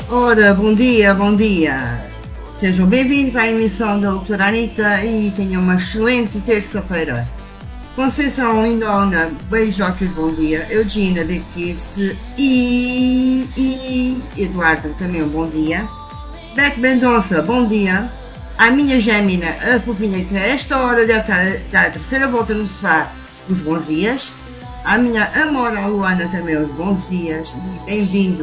Ora, bom dia, bom dia. Sejam bem-vindos à emissão da doutora Anitta e tenham uma excelente terça-feira. Conceição Lindona, beijocas, bom dia. Eugina de Kiss e Eduardo, também um bom dia. Beth Mendonça, bom dia. À minha Gémina, a fofinha que a esta hora deve estar a dar a terceira volta no sofá, os bons dias. À minha amora Luana também os bons dias e bem-vindo